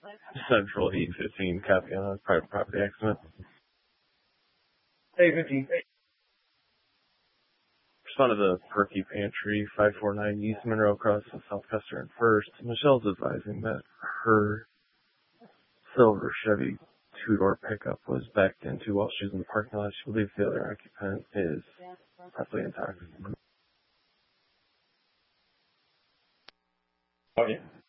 Central E15 copy on a private property accident. Hey, 15. Responded to Perky Pantry, 549 East Monroe Cross in South Custer and First. Michelle's advising that her silver Chevy two-door pickup was backed into while she was in the parking lot. She believes the other occupant is possibly intoxicated. Okay.